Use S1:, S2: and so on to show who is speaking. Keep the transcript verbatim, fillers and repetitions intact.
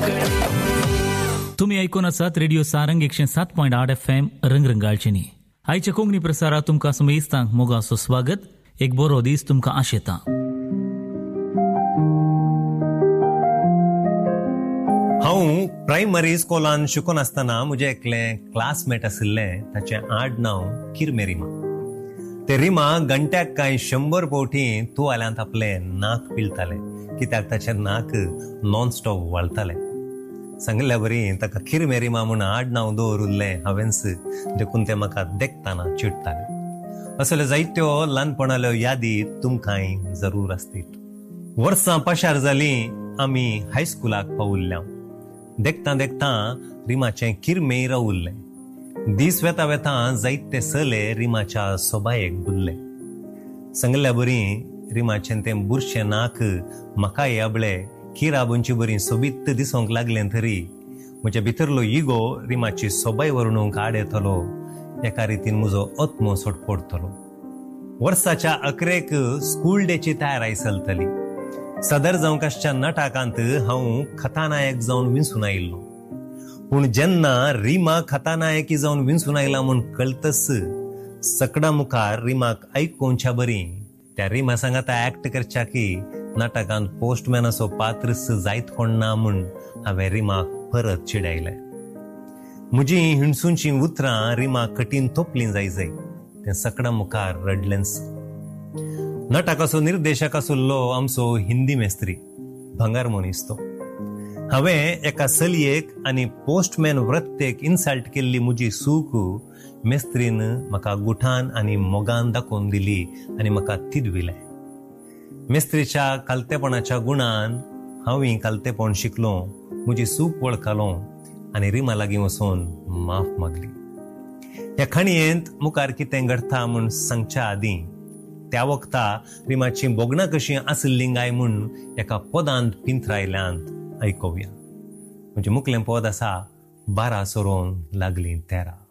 S1: तुम्ही ऐकून आसात रेडिओ सारंग एकशे सात पॉइंट आठ एफ एम रंगरंगाळचेनी. आयच्या कोंकणी प्रसारात तुमकां समेस्तांक मोगाचो स्वागत. एक बरो दीस तुमकां आशेता.
S2: हांव प्रायमरी स्कूलान शिकून आसतना म्हजें एकलें क्लासमेट आशिल्लें, ताचें आड नांव किरमे रिमा. ते रिमा घंट्याक कांय शंबर फावटी तुवाल्यांत आपलें नाक पिळटालें, कित्याक ताचें नाक नॉन स्टॉप वळतालें. सांगल्या बरी ताका किरमे रिमा म्हूण आड नांव दवरुल्लें हांवेंच, देखून ते म्हाका देखताना चिडटाले. असल्यो जायत्यो ल्हानपणाल्यो यादी तुमकांय जरूर आसतील. वर्सां पाशार जालीं आमी हायस्कुलाक पावुल्ल्या. देखता देखता रिमाचें किरमेय रावुल्लें. दीस वेता वेता जायते सले रिमाच्या सोबायेक बुल्ले. सांगल्या बरी रिमाचें तें बुरशें नाक म्हाकाय याबळे किराबूंची बरी सोबीत दिसोंक लागलें, तरी म्हज्या भितरलो इगो रिमाची सोबाय वर्णूंक आड येतलो. एका रितीन म्हजो आत्मो सोडपडटलो. वर्साच्या अकरेक स्कूल डेची तयाराय चलतली. सदर जावंक आसच्या नाटकांत हांव खतानायक जावन विंसून आयिल्लो. पूण जेन्ना रिमा खतानायकी जावन विंसून आयला म्हूण कळतस सकडा मुखार रिमाक आयकुंच्या बरी त्या रिमा सांगाता ऍक्ट करच्या की नाटकांत पोस्टमॅनाचो पात्रच जायत कोण ना म्हूण हांवें रिमाक परत चिडायलें. म्हजी हिणसूनची उतरां रिमा कठीण तोपलीं जाय जाय तें सकडा मुखार रडलेंच. नाटकाचो निर्देशक आसुल्लो आमचो हिंदी मेस्त्री भंगार मनीस तो. हांवें एका चलयेक आनी पोस्टमॅन वृत्तेक इन्सल्ट केल्ली म्हजी सूक मेस्त्रीन म्हाका गुठान आनी मोगान दाखोवन दिली आनी म्हाका तिडविलें. मेस्त्रीच्या कालतेपणाच्या गुणान हांवूय कालतेपण शिकलो, म्हजी सूक वळखलो आनी रिमा लागीं वचून माफ मागली. ह्या खणयेंत मुखार कितें घडटा म्हूण सांगच्या आदीं त्या वखता रिमाची बोगणां कशीं आसलीं काय म्हूण एका पदांत पिंथरायल्यांत आयकोवया. म्हणजे मुखलें पद आसा, बारा सोरोन लागलीं तेरा.